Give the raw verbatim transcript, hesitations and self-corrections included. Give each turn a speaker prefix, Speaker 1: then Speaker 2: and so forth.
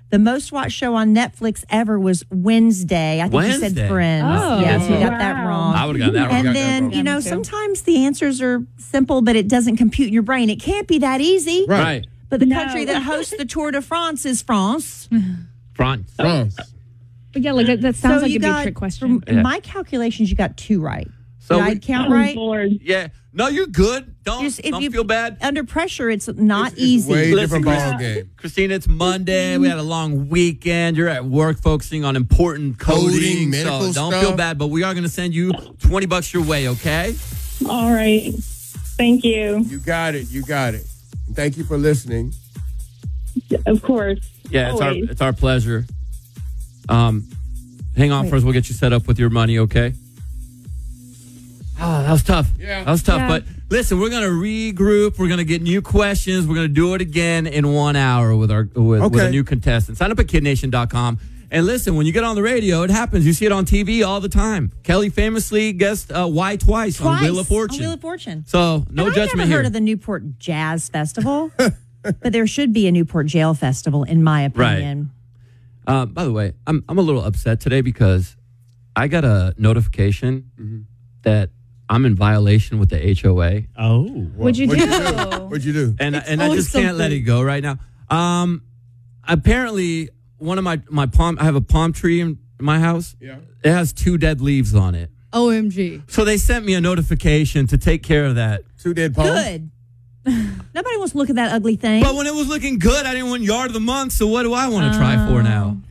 Speaker 1: The most watched show on Netflix ever was Wednesday. I think
Speaker 2: Wednesday?
Speaker 1: you said Friends.
Speaker 3: Oh.
Speaker 1: Yes, you got
Speaker 4: Wow.
Speaker 1: that wrong.
Speaker 2: I would have gotten that wrong.
Speaker 1: And
Speaker 5: got that
Speaker 1: then,
Speaker 5: wrong.
Speaker 1: you
Speaker 3: Yeah,
Speaker 1: know,
Speaker 3: me too.
Speaker 1: sometimes the answers are simple, but it doesn't compute in your brain. It can't be that easy.
Speaker 5: Right.
Speaker 2: Right.
Speaker 1: But the
Speaker 4: No.
Speaker 1: country that hosts the Tour de France is France.
Speaker 2: France.
Speaker 5: France.
Speaker 3: But yeah, like that, that sounds
Speaker 1: so
Speaker 3: like
Speaker 1: you
Speaker 3: it'd be a
Speaker 1: got,
Speaker 3: trick question.
Speaker 1: from
Speaker 2: Yeah.
Speaker 1: my calculations, you got two right.
Speaker 2: So
Speaker 1: Did I
Speaker 2: we-
Speaker 1: count
Speaker 4: Oh,
Speaker 1: right?
Speaker 4: Lord.
Speaker 2: Yeah. No, you're good. Don't,
Speaker 1: Just if
Speaker 2: don't
Speaker 1: you-
Speaker 2: feel bad.
Speaker 1: Under pressure, it's not
Speaker 5: It's- it's
Speaker 1: easy.
Speaker 5: way
Speaker 2: Listen,
Speaker 5: different ball
Speaker 2: Chris-
Speaker 5: game.
Speaker 2: Christina, it's Monday. We had a long weekend. You're at work focusing on important coding.
Speaker 5: Coding,
Speaker 2: so
Speaker 5: medical
Speaker 2: don't
Speaker 5: stuff.
Speaker 2: feel bad, but we are going to send you twenty bucks your way, okay?
Speaker 4: All right. Thank you.
Speaker 5: You got it. You got it. And thank you for listening.
Speaker 4: Of course.
Speaker 2: Yeah, it's our
Speaker 4: Always.
Speaker 2: it's our pleasure. Um, hang on
Speaker 1: Wait.
Speaker 2: first. We'll get you set up with your money, okay? Oh, that was tough.
Speaker 5: Yeah.
Speaker 2: That was tough.
Speaker 3: Yeah.
Speaker 2: But listen, we're gonna regroup. We're gonna get new questions. We're gonna do it again in one hour with our with, with
Speaker 5: Okay.
Speaker 2: a new contestant. Sign up at kid nation dot com. And listen, when you get on the radio, it happens. You see it on T V all the time. Kelly famously guessed uh, "Why Twice"
Speaker 1: Twice
Speaker 2: on Wheel of Fortune.
Speaker 1: On Wheel of Fortune.
Speaker 2: So no
Speaker 1: And
Speaker 2: judgment
Speaker 1: I've never
Speaker 2: here.
Speaker 1: heard of the Newport Jazz Festival, but there should be a Newport Jail Festival, in my opinion.
Speaker 2: Uh, by the way, I'm I'm a little upset today because I got a notification
Speaker 5: Mm-hmm.
Speaker 2: that I'm in violation with the H O A,
Speaker 6: Oh.
Speaker 3: What'd you do?
Speaker 5: What'd you do? What'd you do?
Speaker 2: and
Speaker 1: It's
Speaker 2: and I
Speaker 1: always
Speaker 2: just can't let
Speaker 1: something.
Speaker 2: it go right now. Um, apparently, one of my my palm I have a palm tree in my house.
Speaker 5: Yeah.
Speaker 2: It has two dead leaves on it.
Speaker 3: O M G.
Speaker 2: So they sent me a notification to take care of that.
Speaker 5: Two dead palms.
Speaker 1: Good. Nobody wants to look at that ugly thing.
Speaker 2: But when it was looking good, I didn't win yard of the month. So what do I want to try for now?